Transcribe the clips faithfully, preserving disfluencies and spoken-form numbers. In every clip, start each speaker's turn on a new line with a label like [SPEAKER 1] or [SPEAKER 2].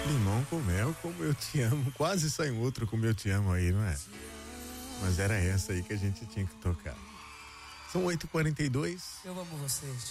[SPEAKER 1] Limão com mel, como eu te amo. Quase sai um outro como eu te amo aí, não é? Mas era essa aí que a gente tinha que tocar. São oito e quarenta e dois.
[SPEAKER 2] Eu amo vocês.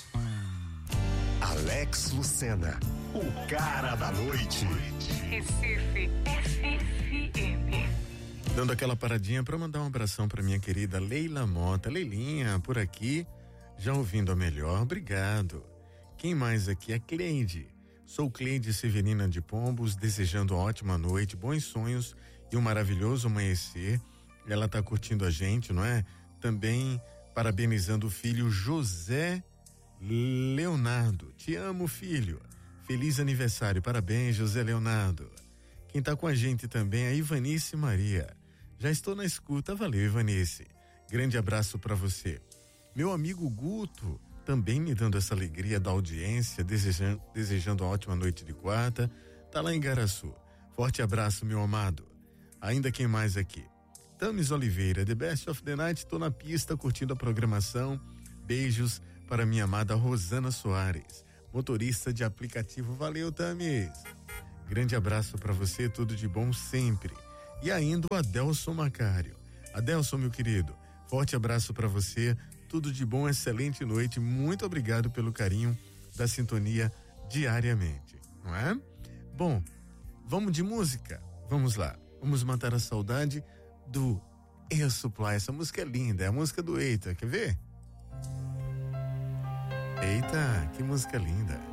[SPEAKER 3] Alex Lucena, o cara da noite.
[SPEAKER 4] Recife F M.
[SPEAKER 1] Dando aquela paradinha para mandar um abração para minha querida Leila Mota. Leilinha, por aqui, já ouvindo a melhor, obrigado. Quem mais aqui é Cleide. Sou Cleide Severina de Pombos, desejando uma ótima noite, bons sonhos e um maravilhoso amanhecer. Ela tá curtindo a gente, não é? Também parabenizando o filho José Leonardo. Te amo, filho. Feliz aniversário, parabéns, José Leonardo. Quem tá com a gente também é a Ivanice Maria. Já estou na escuta, valeu, Ivanice. Grande abraço para você. Meu amigo Guto, também me dando essa alegria da audiência, desejando, desejando uma ótima noite de quarta, tá lá em Garaçu. Forte abraço, meu amado. Ainda quem mais aqui? Tamis Oliveira, The Best of the Night, tô na pista curtindo a programação. Beijos para minha amada Rosana Soares, motorista de aplicativo. Valeu, Tamis. Grande abraço para você, tudo de bom sempre. E ainda o Adelson Macário. Adelson, meu querido, forte abraço para você, tudo de bom, excelente noite, muito obrigado pelo carinho da sintonia diariamente, não é? Bom, vamos de música, vamos lá, vamos matar a saudade do Air Supply. Essa música é linda, é a música do Eita, quer ver? Eita, que música linda.